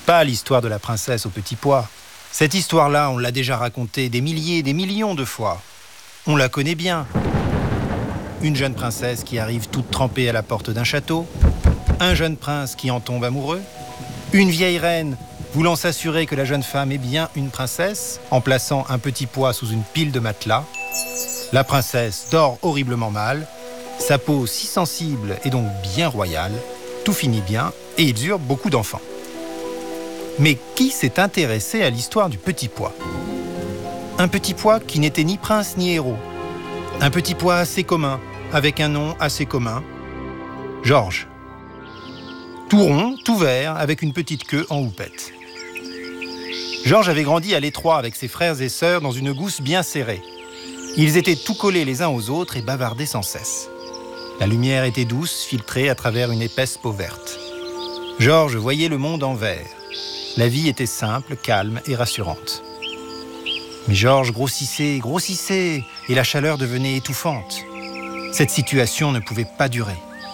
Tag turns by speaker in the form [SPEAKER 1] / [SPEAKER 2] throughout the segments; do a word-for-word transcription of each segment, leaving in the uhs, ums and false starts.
[SPEAKER 1] pas l'histoire de la princesse au petit pois. Cette histoire-là, on l'a déjà racontée des milliers, des millions de fois. On la connaît bien. Une jeune princesse qui arrive toute trempée à la porte d'un château, un jeune prince qui en tombe amoureux, une vieille reine voulant s'assurer que la jeune femme est bien une princesse en plaçant un petit pois sous une pile de matelas. La princesse dort horriblement mal, sa peau si sensible et donc bien royale, tout finit bien et ils eurent beaucoup d'enfants. Mais qui s'est intéressé à l'histoire du petit pois ? Un petit pois qui n'était ni prince ni héros. Un petit pois assez commun, avec un nom assez commun. Georges. Tout rond, tout vert, avec une petite queue en houppette. Georges avait grandi à l'étroit avec ses frères et sœurs dans une gousse bien serrée. Ils étaient tout collés les uns aux autres et bavardaient sans cesse. La lumière était douce, filtrée à travers une épaisse peau verte. Georges voyait le monde en vert. La vie était simple, calme et rassurante. Mais Georges grossissait, grossissait, et la chaleur devenait étouffante. Cette situation ne pouvait pas durer.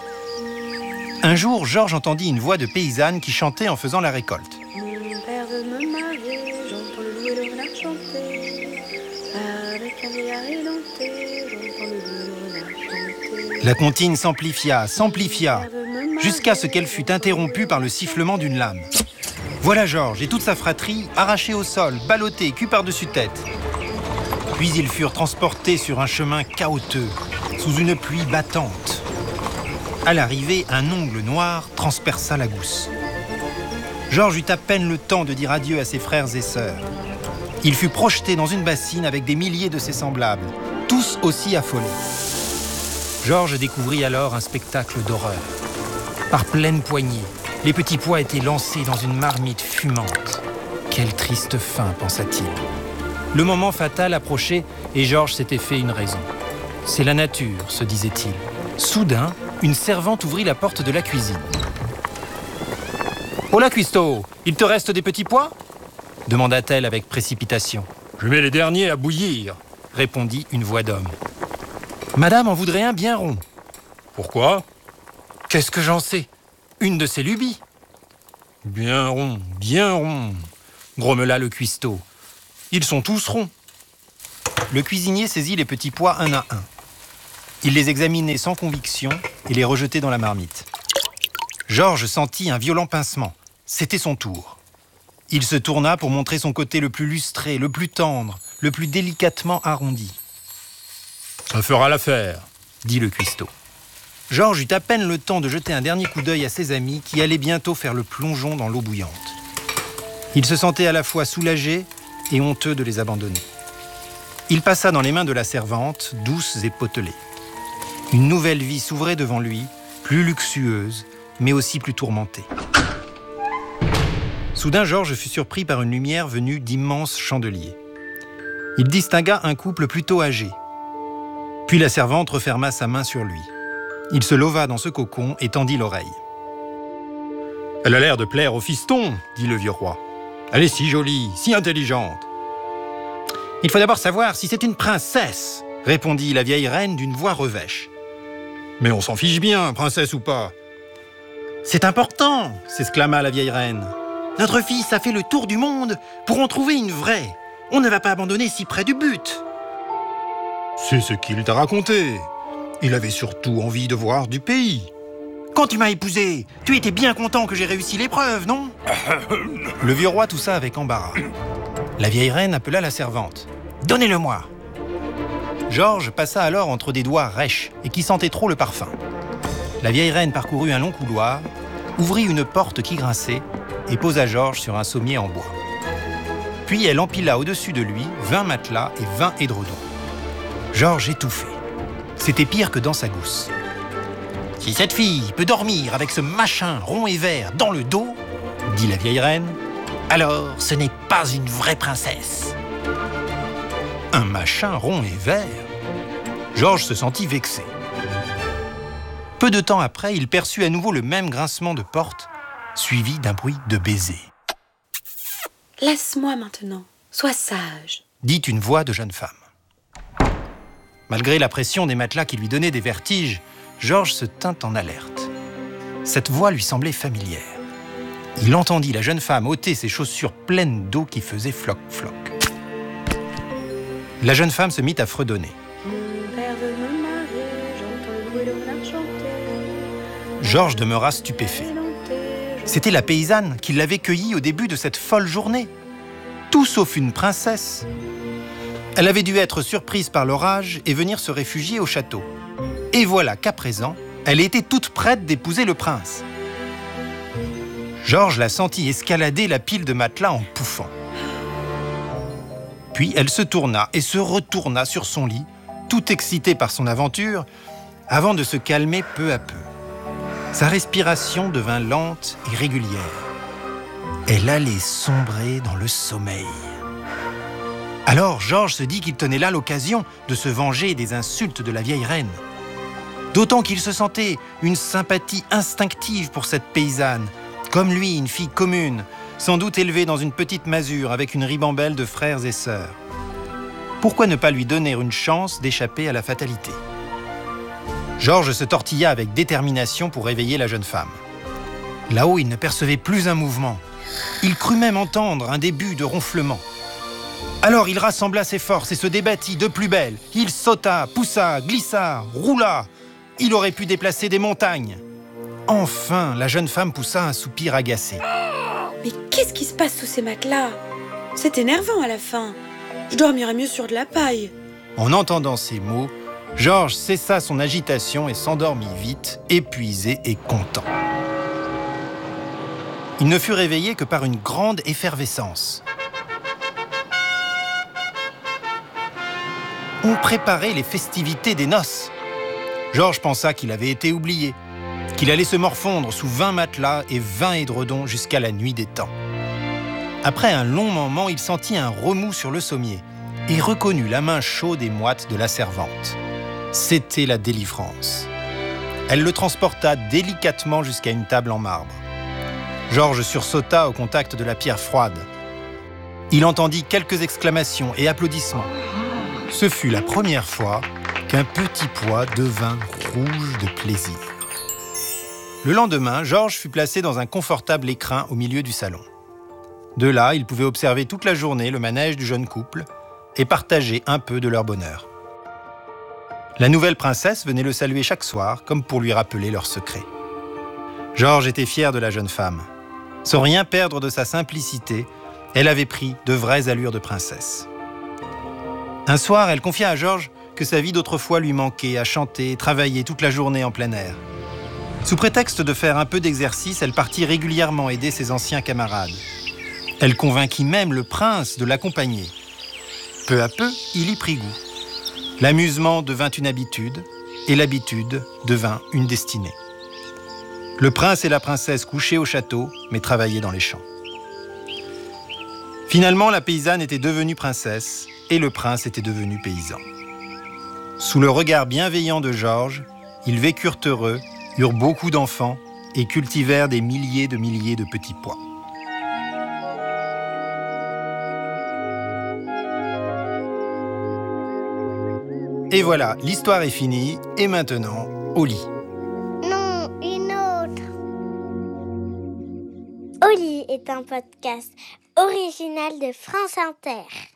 [SPEAKER 1] Un jour, Georges entendit une voix de paysanne qui chantait en faisant la récolte.
[SPEAKER 2] Mon père veut me marier, j'entends le loup et le renard chanter. Avec un vieillard édenté, j'entends le loup et le renard chanter.
[SPEAKER 1] La comptine s'amplifia, s'amplifia, jusqu'à ce qu'elle fût interrompue par le sifflement d'une lame. Voilà Georges et toute sa fratrie arrachés au sol, ballottés, cul par-dessus tête. Puis ils furent transportés sur un chemin chaotique, sous une pluie battante. À l'arrivée, un ongle noir transperça la gousse. Georges eut à peine le temps de dire adieu à ses frères et sœurs. Il fut projeté dans une bassine avec des milliers de ses semblables, tous aussi affolés. Georges découvrit alors un spectacle d'horreur. Par pleine poignée, les petits pois étaient lancés dans une marmite fumante. Quelle triste fin, pensa-t-il. Le moment fatal approchait et Georges s'était fait une raison. C'est la nature, se disait-il. Soudain, une servante ouvrit la porte de la cuisine. « Hola, cuistot, il te reste des petits pois ?» demanda-t-elle avec précipitation. « Je mets les derniers à bouillir », répondit une voix d'homme. « Madame en voudrait un bien rond. »« Pourquoi ?»« Qu'est-ce que j'en sais ? Une de ses lubies. »« Bien rond, bien rond, » grommela le cuistot. « Ils sont tous ronds. » Le cuisinier saisit les petits pois un à un. Il les examinait sans conviction et les rejetait dans la marmite. Georges sentit un violent pincement. C'était son tour. Il se tourna pour montrer son côté le plus lustré, le plus tendre, le plus délicatement arrondi. « Ça fera l'affaire, » dit le cuistot. Georges eut à peine le temps de jeter un dernier coup d'œil à ses amis qui allaient bientôt faire le plongeon dans l'eau bouillante. Il se sentait à la fois soulagé et honteux de les abandonner. Il passa dans les mains de la servante, douce et potelée. Une nouvelle vie s'ouvrait devant lui, plus luxueuse, mais aussi plus tourmentée. Soudain, Georges fut surpris par une lumière venue d'immenses chandeliers. Il distingua un couple plutôt âgé. Puis la servante referma sa main sur lui. Il se leva dans ce cocon et tendit l'oreille. « Elle a l'air de plaire au fiston, » dit le vieux roi. « Elle est si jolie, si intelligente. »« Il faut d'abord savoir si c'est une princesse, » répondit la vieille reine d'une voix revêche. « Mais on s'en fiche bien, princesse ou pas. »« C'est important, » s'exclama la vieille reine. « Notre fils a fait le tour du monde pour en trouver une vraie. On ne va pas abandonner si près du but. »« C'est ce qu'il t'a raconté. Il avait surtout envie de voir du pays. »« Quand tu m'as épousé, tu étais bien content que j'ai réussi l'épreuve, non ?» Le vieux roi toussa avec embarras. La vieille reine appela la servante. « Donnez-le-moi » Georges passa alors entre des doigts rêches et qui sentaient trop le parfum. La vieille reine parcourut un long couloir, ouvrit une porte qui grinçait et posa Georges sur un sommier en bois. Puis elle empila au-dessus de lui vingt matelas et vingt édredons. Georges étouffait. C'était pire que dans sa gousse. « Si cette fille peut dormir avec ce machin rond et vert dans le dos, dit la vieille reine, alors ce n'est pas une vraie princesse. » Un machin rond et vert. Georges se sentit vexé. Peu de temps après, il perçut à nouveau le même grincement de porte, suivi d'un bruit de baiser.
[SPEAKER 2] « Laisse-moi maintenant, sois sage, »
[SPEAKER 1] dit une voix de jeune femme. Malgré la pression des matelas qui lui donnaient des vertiges, Georges se tint en alerte. Cette voix lui semblait familière. Il entendit la jeune femme ôter ses chaussures pleines d'eau qui faisaient floc-floc. La jeune femme se mit à fredonner.
[SPEAKER 2] Mon père veut me marier, j'entends le bruit de renard chanter.
[SPEAKER 1] Georges demeura stupéfait. C'était la paysanne qui l'avait cueillie au début de cette folle journée. Tout sauf une princesse. Elle avait dû être surprise par l'orage et venir se réfugier au château. Et voilà qu'à présent, elle était toute prête d'épouser le prince. Georges la sentit escalader la pile de matelas en pouffant. Puis elle se tourna et se retourna sur son lit, tout excitée par son aventure, avant de se calmer peu à peu. Sa respiration devint lente et régulière. Elle allait sombrer dans le sommeil. Alors Georges se dit qu'il tenait là l'occasion de se venger des insultes de la vieille reine. D'autant qu'il se sentait une sympathie instinctive pour cette paysanne, comme lui, une fille commune, sans doute élevée dans une petite masure avec une ribambelle de frères et sœurs. Pourquoi ne pas lui donner une chance d'échapper à la fatalité ? Georges se tortilla avec détermination pour réveiller la jeune femme. Là-haut, il ne percevait plus un mouvement. Il crut même entendre un début de ronflement. Alors il rassembla ses forces et se débattit de plus belle. Il sauta, poussa, glissa, roula. Il aurait pu déplacer des montagnes. Enfin, la jeune femme poussa un soupir agacé.
[SPEAKER 2] Mais qu'est-ce qui se passe sous ces matelas ? C'est énervant à la fin. Je dormirais mieux sur de la paille.
[SPEAKER 1] En entendant ces mots, Georges cessa son agitation et s'endormit vite, épuisé et content. Il ne fut réveillé que par une grande effervescence. On préparait les festivités des noces. Georges pensa qu'il avait été oublié, qu'il allait se morfondre sous vingt matelas et vingt édredons jusqu'à la nuit des temps. Après un long moment, il sentit un remous sur le sommier et reconnut la main chaude et moite de la servante. C'était la délivrance. Elle le transporta délicatement jusqu'à une table en marbre. Georges sursauta au contact de la pierre froide. Il entendit quelques exclamations et applaudissements. Ce fut la première fois qu'un petit pois devint rouge de plaisir. Le lendemain, Georges fut placé dans un confortable écrin au milieu du salon. De là, il pouvait observer toute la journée le manège du jeune couple et partager un peu de leur bonheur. La nouvelle princesse venait le saluer chaque soir, comme pour lui rappeler leur secret. Georges était fier de la jeune femme. Sans rien perdre de sa simplicité, elle avait pris de vraies allures de princesse. Un soir, elle confia à Georges que sa vie d'autrefois lui manquait à chanter et travailler toute la journée en plein air. Sous prétexte de faire un peu d'exercice, elle partit régulièrement aider ses anciens camarades. Elle convainquit même le prince de l'accompagner. Peu à peu, il y prit goût. L'amusement devint une habitude, et l'habitude devint une destinée. Le prince et la princesse couchaient au château, mais travaillaient dans les champs. Finalement, la paysanne était devenue princesse, et le prince était devenu paysan. Sous le regard bienveillant de Georges, ils vécurent heureux, eurent beaucoup d'enfants, et cultivèrent des milliers de milliers de petits pois. Et voilà, l'histoire est finie, et maintenant, au lit.
[SPEAKER 3] Non, une autre. Au lit est un podcast original de France Inter.